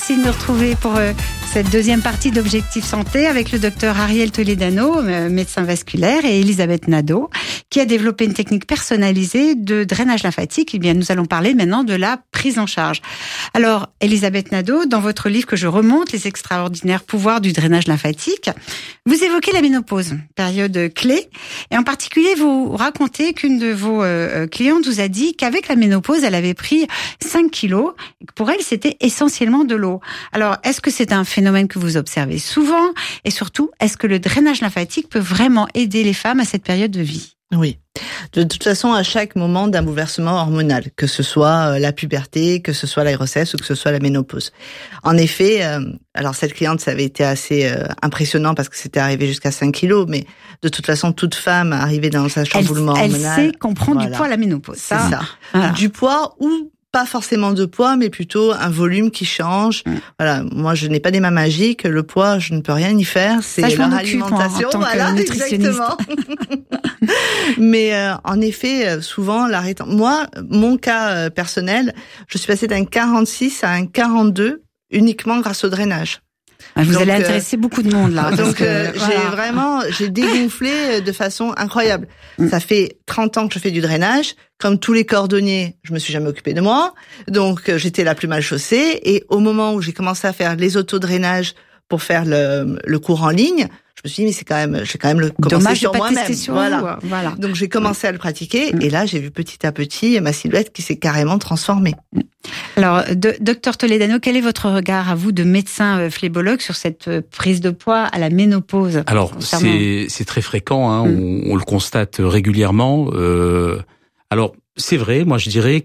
Merci de nous retrouver pour cette deuxième partie d'Objectif Santé avec le docteur Ariel Toledano, médecin vasculaire, et Elisabeth Nadeau, qui a développé une technique personnalisée de drainage lymphatique. Eh bien, nous allons parler maintenant de la prise en charge. Alors, Elisabeth Nadeau, dans votre livre que je remonte, Les extraordinaires pouvoirs du drainage lymphatique, vous évoquez la ménopause, période clé, et en particulier, vous racontez qu'une de vos clientes vous a dit qu'avec la ménopause, elle avait pris 5 kilos, et que pour elle, c'était essentiellement de l'eau. Alors, est-ce que c'est un phénomène que vous observez souvent? Et surtout, est-ce que le drainage lymphatique peut vraiment aider les femmes à cette période de vie? Oui. De toute façon, à chaque moment d'un bouleversement hormonal, que ce soit la puberté, que ce soit la grossesse ou que ce soit la ménopause. En effet, alors cette cliente, ça avait été assez impressionnant parce que c'était arrivé jusqu'à 5 kilos, mais de toute façon, toute femme arrivée dans un chamboulement hormonal... Elle sait qu'on prend du poids à la ménopause. C'est ça. Voilà. Du poids ou pas forcément de poids, mais plutôt un volume qui change. Voilà. Moi, je n'ai pas des mains magiques. Le poids, je ne peux rien y faire. C'est leur alimentation. Voilà, exactement. Mais en effet, souvent, moi, mon cas personnel, je suis passée d'un 46 à un 42 uniquement grâce au drainage. Vous allez intéresser beaucoup de monde là. Donc j'ai dégonflé de façon incroyable. Ça fait 30 ans que je fais du drainage. Comme tous les cordonniers, je me suis jamais occupée de moi. Donc j'étais la plus mal chaussée. Et au moment où j'ai commencé à faire les autodrainages pour faire le cours en ligne, je me suis dit mais j'ai quand même le commencé sur moi-même. Voilà. Donc j'ai commencé à le pratiquer et là j'ai vu petit à petit ma silhouette qui s'est carrément transformée. Alors, docteur Toledano, quel est votre regard à vous de médecin phlébologue sur cette prise de poids à la ménopause? Alors c'est très fréquent, hein, on le constate régulièrement. Alors c'est vrai, moi je dirais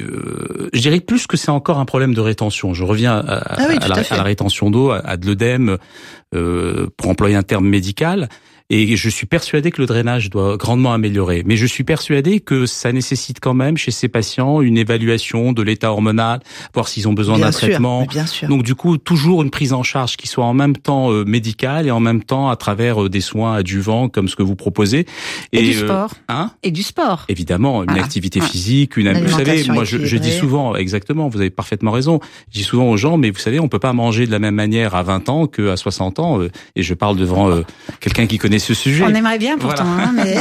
plus que c'est encore un problème de rétention. Je reviens à la rétention d'eau, à de l'œdème, pour employer un terme médical. Et je suis persuadé que le drainage doit grandement améliorer. Mais je suis persuadé que ça nécessite quand même chez ces patients une évaluation de l'état hormonal, voir s'ils ont besoin d'un traitement. Bien sûr. Donc du coup, toujours une prise en charge qui soit en même temps médicale et en même temps à travers des soins adjuvants comme ce que vous proposez. Et du sport. Et du sport. Évidemment, une activité physique, vous savez, moi je dis souvent, exactement, vous avez parfaitement raison. Je dis souvent aux gens, mais vous savez, on peut pas manger de la même manière à 20 ans qu'à 60 ans. Et je parle devant quelqu'un qui connaît ce sujet. On aimerait bien pourtant, hein, mais...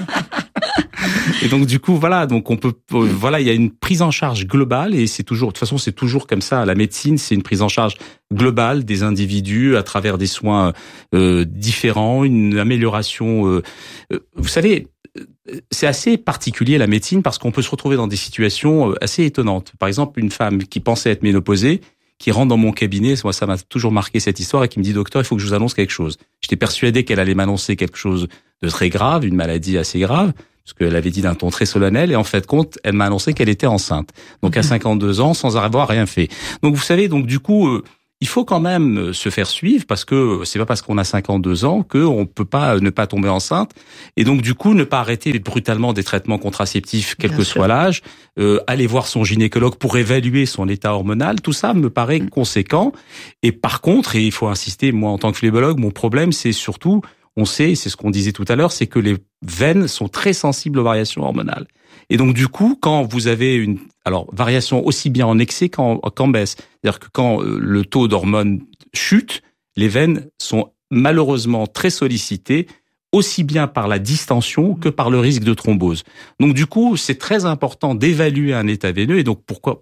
Et donc du coup, donc on peut, il y a une prise en charge globale et c'est toujours comme ça. La médecine, c'est une prise en charge globale des individus à travers des soins différents, une amélioration. Vous savez, c'est assez particulier la médecine parce qu'on peut se retrouver dans des situations assez étonnantes. Par exemple, une femme qui pensait être ménopausée, qui rentre dans mon cabinet, moi ça m'a toujours marqué cette histoire, et qui me dit: docteur, il faut que je vous annonce quelque chose. J'étais persuadé qu'elle allait m'annoncer quelque chose de très grave, une maladie assez grave, parce qu'elle avait dit d'un ton très solennel, et en fait compte, elle m'a annoncé qu'elle était enceinte. Donc à 52 ans, sans avoir rien fait. Donc vous savez, donc du coup, il faut quand même se faire suivre parce que c'est pas parce qu'on a 52 ans qu'on peut pas ne pas tomber enceinte. Et donc, du coup, ne pas arrêter brutalement des traitements contraceptifs, quel que soit l'âge, aller voir son gynécologue pour évaluer son état hormonal. Tout ça me paraît conséquent. Et par contre, et il faut insister, moi, en tant que phlébologue, mon problème, c'est surtout, on sait, c'est ce qu'on disait tout à l'heure, c'est que les veines sont très sensibles aux variations hormonales. Et donc, du coup, quand vous avez une variation aussi bien en excès qu'en baisse, c'est-à-dire que quand le taux d'hormones chute, les veines sont malheureusement très sollicitées, aussi bien par la distension que par le risque de thrombose. Donc, du coup, c'est très important d'évaluer un état veineux. Et donc,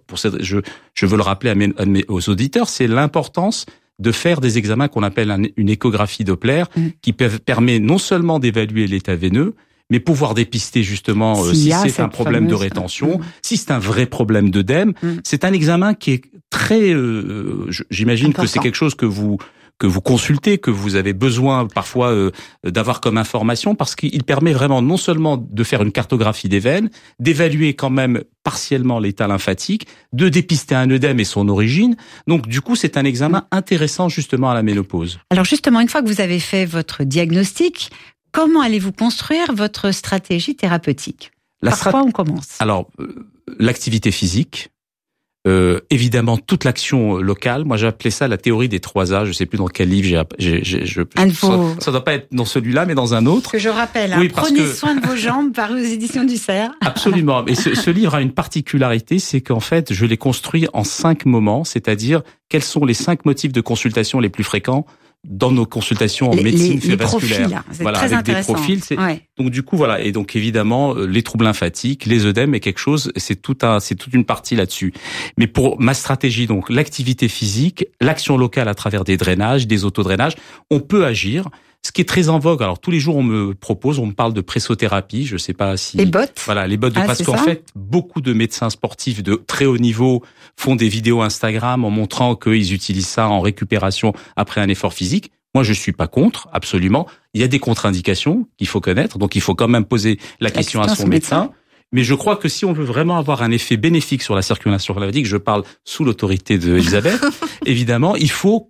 je veux le rappeler aux auditeurs, c'est l'importance de faire des examens qu'on appelle une échographie Doppler, qui permet non seulement d'évaluer l'état veineux, mais pouvoir dépister justement si c'est un problème de rétention, si c'est un vrai problème d'œdème. C'est un examen qui est très, j'imagine important. Que c'est quelque chose que vous consultez, que vous avez besoin parfois d'avoir comme information, parce qu'il permet vraiment non seulement de faire une cartographie des veines, d'évaluer quand même partiellement l'état lymphatique, de dépister un œdème et son origine. Donc du coup, c'est un examen intéressant justement à la ménopause. Alors justement, une fois que vous avez fait votre diagnostic, comment allez-vous construire votre stratégie thérapeutique? Par quoi on commence? Alors, l'activité physique, Évidemment, toute l'action locale. Moi, j'ai appelé ça la théorie des 3 A. Je sais plus dans quel livre ça doit pas être dans celui-là, mais dans un autre. Que je rappelle, oui, prenez soin de vos jambes, paru aux éditions du Cerf. Absolument. Et ce livre a une particularité, c'est qu'en fait, je l'ai construit en 5 moments, c'est-à-dire quels sont les 5 motifs de consultation les plus fréquents dans nos consultations en médecine vasculaire. Profils, c'est voilà, très avec des profils. Ouais. Donc du coup, voilà. Et donc évidemment, les troubles lymphatiques, les œdèmes est quelque chose, c'est toute une partie là-dessus. Mais pour ma stratégie, donc l'activité physique, l'action locale à travers des drainages, des autodrainages, on peut agir. Ce qui est très en vogue, alors tous les jours on me parle de pressothérapie, je sais pas si... Les bottes. Voilà, les bottes, parce qu'en fait, beaucoup de médecins sportifs de très haut niveau font des vidéos Instagram en montrant qu'ils utilisent ça en récupération après un effort physique. Moi, je suis pas contre, absolument. Il y a des contre-indications qu'il faut connaître, donc il faut quand même poser la question à son médecin. Mais je crois que si on veut vraiment avoir un effet bénéfique sur la circulation lymphatique, je parle sous l'autorité d'Elisabeth, évidemment, il faut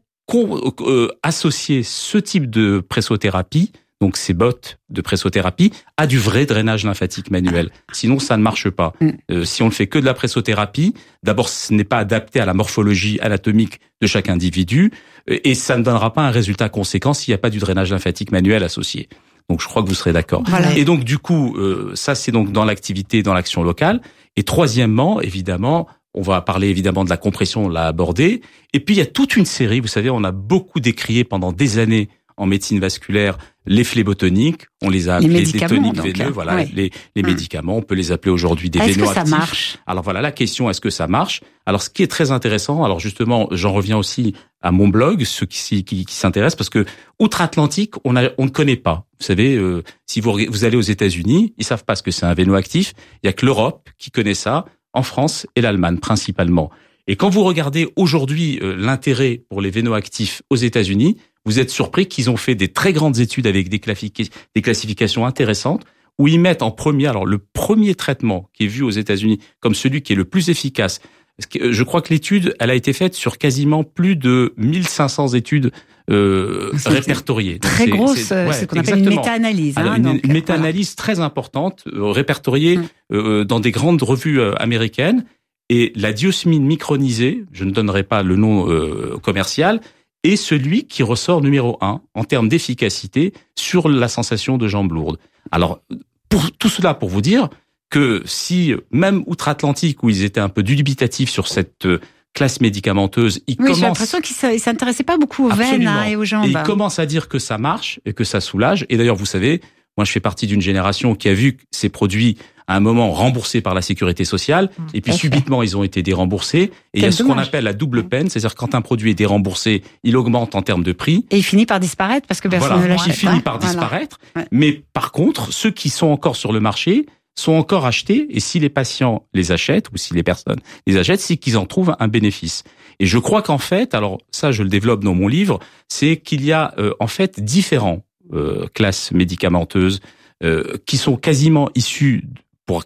associer ce type de pressothérapie, donc ces bottes de pressothérapie, à du vrai drainage lymphatique manuel. Sinon, ça ne marche pas. Si on ne fait que de la pressothérapie, d'abord, ce n'est pas adapté à la morphologie anatomique de chaque individu, et ça ne donnera pas un résultat conséquent s'il n'y a pas du drainage lymphatique manuel associé. Donc, je crois que vous serez d'accord. Voilà. Et donc, du coup, ça, c'est donc dans l'activité, dans l'action locale. Et troisièmement, évidemment, on va parler évidemment de la compression, on l'a abordé. Et puis, il y a toute une série, vous savez, on a beaucoup décrié pendant des années en médecine vasculaire les phlébotoniques, on les a appelés des toniques veineux, voilà, ouais. les médicaments, on peut les appeler aujourd'hui des vénoactifs. Est-ce que ça marche ? Alors voilà, la question, est-ce que ça marche ? Alors ce qui est très intéressant, alors justement, j'en reviens aussi à mon blog, ceux qui s'intéressent, parce que outre-Atlantique, on ne connaît pas. Vous savez, si vous allez aux États-Unis, ils savent pas ce que c'est un vénoactif. Il y a que l'Europe qui connaît ça, en France et l'Allemagne principalement. Et quand vous regardez aujourd'hui l'intérêt pour les vénoactifs aux États-Unis, vous êtes surpris qu'ils ont fait des très grandes études avec des classifications intéressantes où ils mettent en premier, alors le premier traitement qui est vu aux États-Unis comme celui qui est le plus efficace. Je crois que l'étude, elle a été faite sur quasiment plus de 1500 études répertoriées. Donc très grosse, c'est ce qu'on appelle une méta-analyse. Alors, une méta-analyse très importante, répertoriée dans des grandes revues américaines. Et la diosmine micronisée, je ne donnerai pas le nom commercial, est celui qui ressort numéro 1 en termes d'efficacité sur la sensation de jambes lourdes. Alors, pour tout cela, pour vous dire que si, même outre-Atlantique, où ils étaient un peu dubitatifs sur cette classe médicamenteuse, ils commencent... j'ai l'impression qu'ils s'intéressaient pas beaucoup aux veines et aux jambes. Et ils commencent à dire que ça marche et que ça soulage. Et d'ailleurs, vous savez, moi, je fais partie d'une génération qui a vu ces produits à un moment remboursés par la sécurité sociale, et puis subitement ils ont été déremboursés. Et il y a ce qu'on appelle la double peine, c'est-à-dire quand un produit est déremboursé, il augmente en termes de prix. Et il finit par disparaître parce que personne ne l'achète. Il finit par disparaître. Ouais. Mais par contre, ceux qui sont encore sur le marché sont encore achetés, et si les patients les achètent, ou si les personnes les achètent, c'est qu'ils en trouvent un bénéfice. Et je crois qu'en fait, alors ça je le développe dans mon livre, c'est qu'il y a en fait différents classes médicamenteuses qui sont quasiment issues pour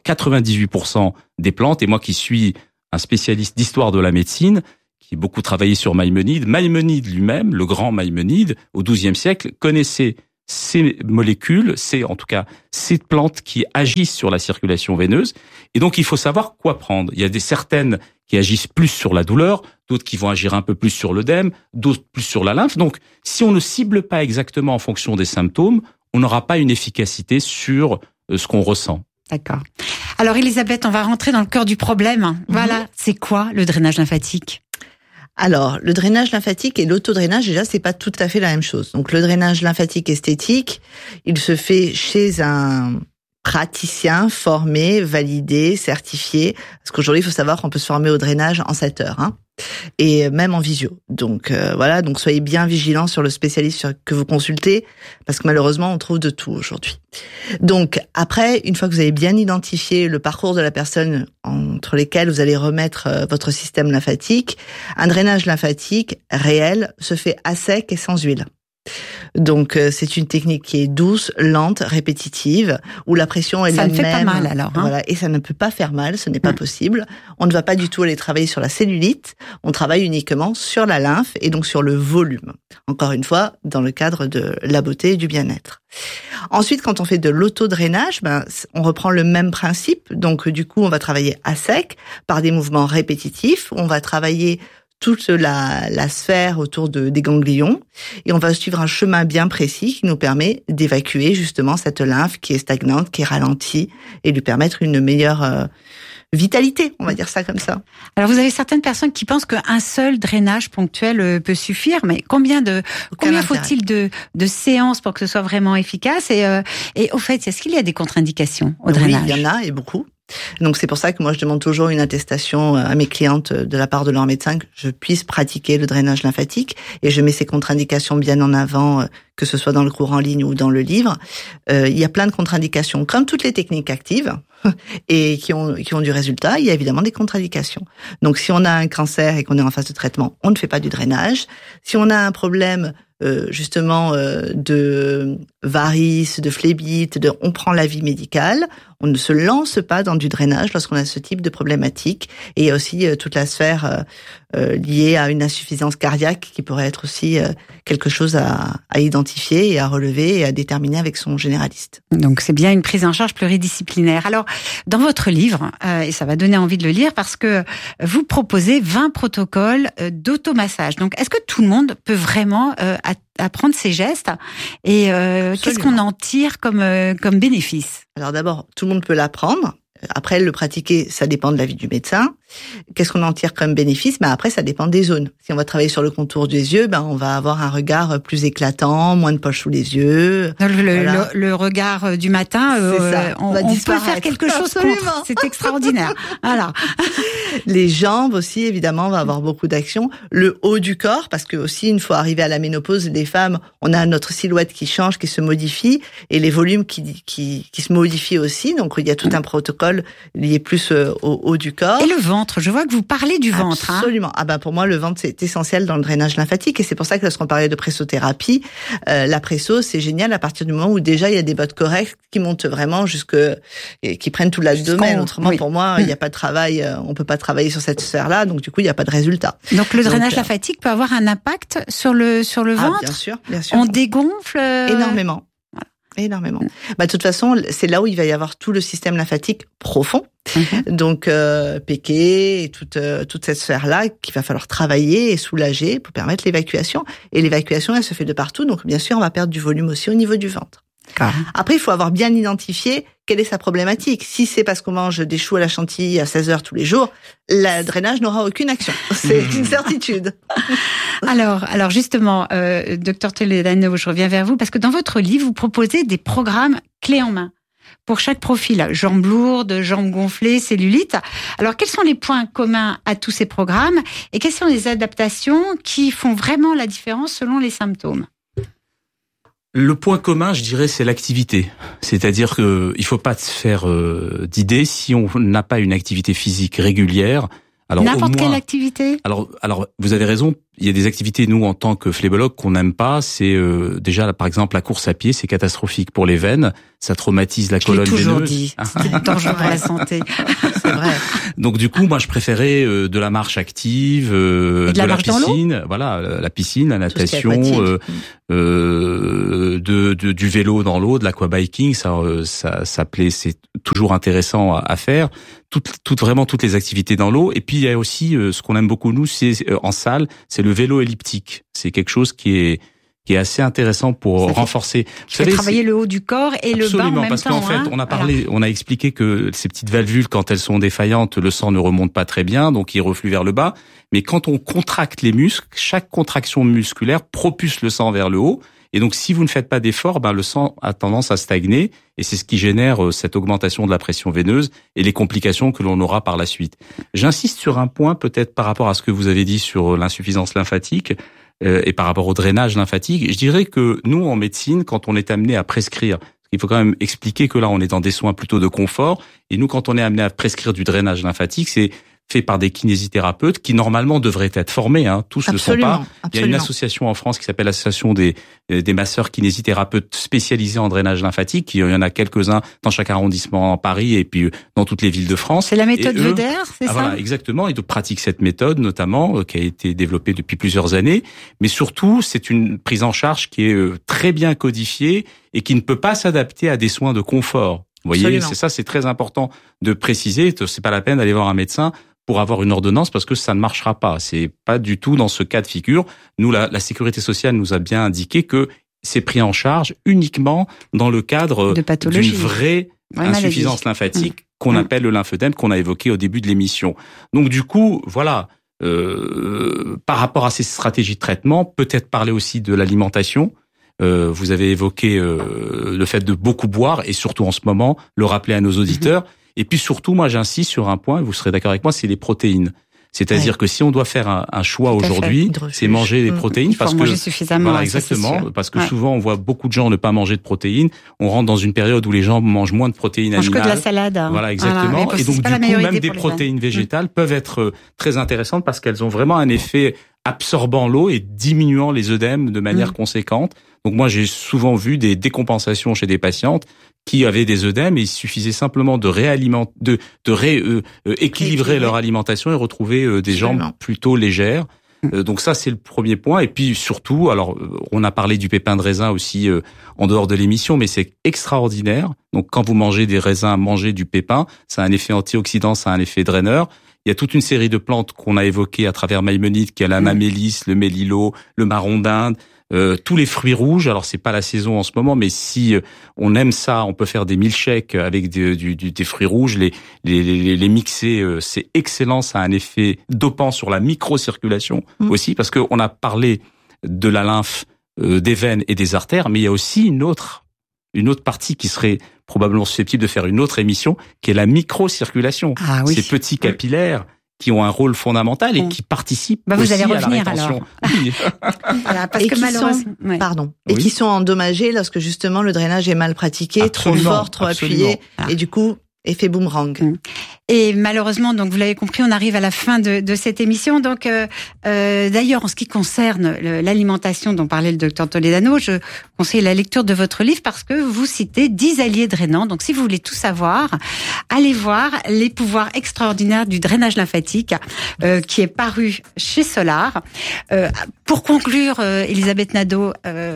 98% des plantes, et moi qui suis un spécialiste d'histoire de la médecine, qui a beaucoup travaillé sur Maïmonide, Maïmonide lui-même, le grand Maïmonide, au XIIe siècle, connaissait ces molécules, en tout cas ces plantes qui agissent sur la circulation veineuse, et donc il faut savoir quoi prendre. Il y a certaines qui agissent plus sur la douleur, d'autres qui vont agir un peu plus sur l'œdème, d'autres plus sur la lymphe. Donc si on ne cible pas exactement en fonction des symptômes, on n'aura pas une efficacité sur ce qu'on ressent. D'accord. Alors Elisabeth, on va rentrer dans le cœur du problème. Voilà, c'est quoi le drainage lymphatique ? Alors, le drainage lymphatique et l'autodrainage, déjà, c'est pas tout à fait la même chose. Donc, le drainage lymphatique esthétique, il se fait chez un praticien formé, validé, certifié. Parce qu'aujourd'hui, il faut savoir qu'on peut se former au drainage en 7 heures, et même en visio. Donc voilà, donc soyez bien vigilants sur le spécialiste que vous consultez, parce que malheureusement, on trouve de tout aujourd'hui. Donc après, une fois que vous avez bien identifié le parcours de la personne entre lesquels vous allez remettre votre système lymphatique, un drainage lymphatique réel se fait à sec et sans huile. Donc c'est une technique qui est douce, lente, répétitive, où la pression est la même. Ça ne fait pas mal alors. Voilà, et ça ne peut pas faire mal, ce n'est pas possible. On ne va pas du tout aller travailler sur la cellulite, on travaille uniquement sur la lymphe et donc sur le volume. Encore une fois, dans le cadre de la beauté et du bien-être. Ensuite, quand on fait de l'autodrainage, on reprend le même principe. Donc du coup, on va travailler à sec par des mouvements répétitifs. On va travailler toute la sphère autour des ganglions et on va suivre un chemin bien précis qui nous permet d'évacuer justement cette lymphe qui est stagnante, qui est ralentie et lui permettre une meilleure vitalité, on va dire ça comme ça. Alors vous avez certaines personnes qui pensent qu'un seul drainage ponctuel peut suffire, mais combien faut-il de séances pour que ce soit vraiment efficace et au fait, est-ce qu'il y a des contre-indications au drainage? Oui, il y en a et beaucoup. Donc c'est pour ça que moi je demande toujours une attestation à mes clientes de la part de leur médecin que je puisse pratiquer le drainage lymphatique et je mets ces contre-indications bien en avant, que ce soit dans le cours en ligne ou dans le livre. Il y a plein de contre-indications comme toutes les techniques actives et qui ont du résultat. Il y a évidemment des contre-indications. Donc si on a un cancer et qu'on est en phase de traitement, on ne fait pas du drainage. Si on a un problème justement de varices, de phlébites, on prend l'avis médical. On ne se lance pas dans du drainage lorsqu'on a ce type de problématique. Et il y a aussi toute la sphère liée à une insuffisance cardiaque qui pourrait être aussi quelque chose à identifier et à relever et à déterminer avec son généraliste. Donc c'est bien une prise en charge pluridisciplinaire. Alors dans votre livre, et ça va donner envie de le lire parce que vous proposez 20 protocoles d'automassage. Donc est-ce que tout le monde peut vraiment apprendre ces gestes et qu'est-ce qu'on en tire comme bénéfice? Alors d'abord, tout le monde peut l'apprendre. Après, le pratiquer, ça dépend de l'avis du médecin. Qu'est-ce qu'on en tire comme bénéfice? Après, ça dépend des zones. Si on va travailler sur le contour des yeux, on va avoir un regard plus éclatant, moins de poches sous les yeux. Le regard du matin, on peut faire quelque chose contre. C'est extraordinaire. Voilà. Les jambes aussi, évidemment, on va avoir beaucoup d'action. Le haut du corps, parce que aussi, une fois arrivé à la ménopause, les femmes, on a notre silhouette qui change, qui se modifie, et les volumes qui se modifient aussi. Donc, il y a tout un protocole lié plus au haut du corps. Et le ventre, je vois que vous parlez du ventre. Absolument. Pour moi, le ventre, c'est essentiel dans le drainage lymphatique. Et c'est pour ça que lorsqu'on parlait de pressothérapie, la presso, c'est génial à partir du moment où déjà il y a des bottes correctes qui montent vraiment qui prennent tout l'abdomen. Autrement, pour moi, il n'y a pas de travail, on peut pas travailler sur cette sphère-là. Donc, du coup, il n'y a pas de résultat. Donc, le drainage lymphatique peut avoir un impact sur le ventre? Bien sûr. On dégonfle? Énormément. Énormément. De toute façon, c'est là où il va y avoir tout le système lymphatique profond. Donc, péqué et toute cette sphère-là qu'il va falloir travailler et soulager pour permettre l'évacuation. Et l'évacuation, elle se fait de partout. Donc, bien sûr, on va perdre du volume aussi au niveau du ventre. Après, il faut avoir bien identifié quelle est sa problématique. Si c'est parce qu'on mange des choux à la chantilly à 16h tous les jours, le drainage n'aura aucune action. C'est une certitude. Alors justement, Dr Toledano, je reviens vers vous parce que dans votre livre, vous proposez des programmes clés en main pour chaque profil, jambes lourdes, jambes gonflées, cellulite. Alors, quels sont les points communs à tous ces programmes et quelles sont les adaptations qui font vraiment la différence selon les symptômes? Le point commun, je dirais, c'est l'activité. C'est-à-dire que il faut pas se faire d'idées si on n'a pas une activité physique régulière. Alors, n'importe quelle activité? Alors, vous avez raison. Il y a des activités, nous, en tant que phlébologues, qu'on n'aime pas. C'est déjà, par exemple, la course à pied, c'est catastrophique pour les veines. Ça traumatise la colonne veineuse. Je l'ai toujours dit. C'est dangereux pour la santé. C'est vrai. Donc, du coup, moi, je préférais de la marche active, de la piscine. Voilà, la piscine, la natation, du vélo dans l'eau, de l'aquabiking. Ça plaît. C'est toujours intéressant à faire. Vraiment toutes les activités dans l'eau. Et puis, il y a aussi ce qu'on aime beaucoup, nous, c'est en salle, c'est le vélo elliptique. C'est quelque chose qui est assez intéressant pour renforcer. Vous savez, travailler le haut du corps et le bas en même temps. Parce qu'en fait, on a expliqué que ces petites valvules, quand elles sont défaillantes, le sang ne remonte pas très bien, donc il reflue vers le bas. Mais quand on contracte les muscles, chaque contraction musculaire propulse le sang vers le haut. Et donc, si vous ne faites pas d'effort, le sang a tendance à stagner, et c'est ce qui génère cette augmentation de la pression veineuse et les complications que l'on aura par la suite. J'insiste sur un point, peut-être par rapport à ce que vous avez dit sur l'insuffisance lymphatique et par rapport au drainage lymphatique. Je dirais que nous, en médecine, quand on est amené à prescrire, il faut quand même expliquer que là, on est dans des soins plutôt de confort, et nous, quand on est amené à prescrire du drainage lymphatique, c'est fait par des kinésithérapeutes qui normalement devraient être formés, tous ne sont pas. Il y a une association en France qui s'appelle l'association des masseurs kinésithérapeutes spécialisés en drainage lymphatique. Il y en a quelques-uns dans chaque arrondissement en Paris et puis dans toutes les villes de France. C'est la méthode Veder, c'est ça? Voilà, exactement. Ils pratiquent cette méthode notamment qui a été développée depuis plusieurs années. Mais surtout, c'est une prise en charge qui est très bien codifiée et qui ne peut pas s'adapter à des soins de confort. Vous voyez, c'est très important de préciser. C'est pas la peine d'aller voir un médecin pour avoir une ordonnance parce que ça ne marchera pas. C'est pas du tout dans ce cas de figure. Nous, la Sécurité sociale nous a bien indiqué que c'est pris en charge uniquement dans le cadre d'une vraie insuffisance lymphatique qu'on appelle le lymphœdème, qu'on a évoqué au début de l'émission. Donc du coup, voilà, par rapport à ces stratégies de traitement, peut-être parler aussi de l'alimentation. Vous avez évoqué le fait de beaucoup boire et surtout en ce moment, le rappeler à nos auditeurs. Et puis surtout, moi j'insiste sur un point, vous serez d'accord avec moi, c'est les protéines. C'est-à-dire que si on doit faire un choix aujourd'hui, c'est manger des protéines parce que manger suffisamment. Voilà, exactement, parce que souvent on voit beaucoup de gens ne pas manger de protéines. On rentre dans une période où les gens mangent moins de protéines animales. Mangent que de la salade. Voilà, exactement. Et donc du coup, même des protéines végétales peuvent être très intéressantes parce qu'elles ont vraiment un effet absorbant l'eau et diminuant les œdèmes de manière conséquente. Donc moi, j'ai souvent vu des décompensations chez des patientes qui avaient des œdèmes et il suffisait simplement de équilibrer leur alimentation et retrouver des jambes plutôt légères. Donc ça, c'est le premier point. Et puis surtout, alors on a parlé du pépin de raisin aussi en dehors de l'émission, mais c'est extraordinaire. Donc quand vous mangez des raisins, mangez du pépin, ça a un effet antioxydant, ça a un effet draineur. Il y a toute une série de plantes qu'on a évoquées à travers Maïmonide, qui est la mamélis, le mélilo, le marron d'Inde, tous les fruits rouges. Alors c'est pas la saison en ce moment, mais si on aime ça, on peut faire des milkshakes avec des fruits rouges, les mixer, c'est excellent. Ça a un effet dopant sur la microcirculation aussi, parce que on a parlé de la lymphe, des veines et des artères, mais il y a aussi une autre partie qui serait probablement susceptible de faire une autre émission, qui est la microcirculation. Ces petits capillaires qui ont un rôle fondamental et qui participent aussi à la rétention. Voilà, parce que malheureusement, qui sont endommagés lorsque justement le drainage est mal pratiqué, trop fort, trop appuyé, et du coup effet boomerang. Et malheureusement, donc vous l'avez compris, on arrive à la fin de cette émission. Donc d'ailleurs, en ce qui concerne l'alimentation dont parlait le docteur Toledano, je conseille la lecture de votre livre parce que vous citez 10 alliés drainants. Donc si vous voulez tout savoir, allez voir Les pouvoirs extraordinaires du drainage lymphatique qui est paru chez Solar. Pour conclure, Elisabeth Nadeau,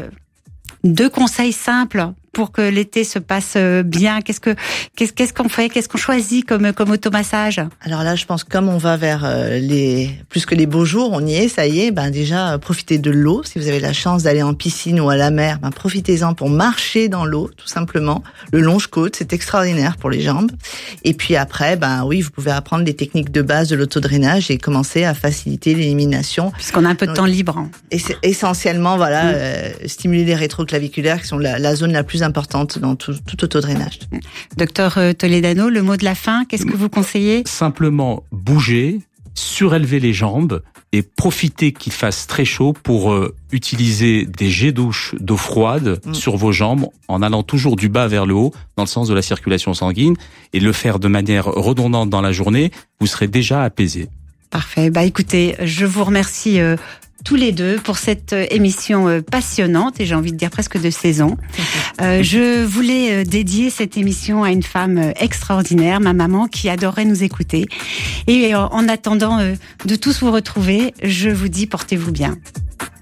2 conseils simples pour que l'été se passe bien. Qu'est-ce qu'on fait? Qu'est-ce qu'on choisit comme automassage? Alors là, je pense que comme on va vers plus que les beaux jours, on y est, ça y est, déjà profitez de l'eau. Si vous avez la chance d'aller en piscine ou à la mer, profitez-en pour marcher dans l'eau, tout simplement. Le longe-côte, c'est extraordinaire pour les jambes. Et puis après, oui, vous pouvez apprendre les techniques de base de l'autodrainage et commencer à faciliter l'élimination. Puisqu'on a un peu de temps libre. Et c'est essentiellement, stimuler les rétroclaviculaires qui sont la zone la plus importante dans tout autodrainage. Docteur Toledano, le mot de la fin, qu'est-ce que vous conseillez? Simplement bouger, surélever les jambes et profiter qu'il fasse très chaud pour utiliser des jets douche d'eau froide sur vos jambes en allant toujours du bas vers le haut dans le sens de la circulation sanguine et le faire de manière redondante dans la journée, vous serez déjà apaisé. Parfait. Écoutez, je vous remercie tous les deux pour cette émission passionnante et j'ai envie de dire presque de saison. Je voulais dédier cette émission à une femme extraordinaire, ma maman, qui adorait nous écouter. Et en attendant de tous vous retrouver, je vous dis portez-vous bien.